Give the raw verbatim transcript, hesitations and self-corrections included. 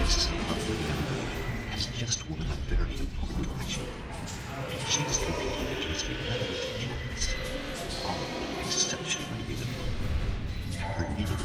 This lovely young lady has just one very important question. She is completely relevant to humans. All exceptionally beautiful. Her name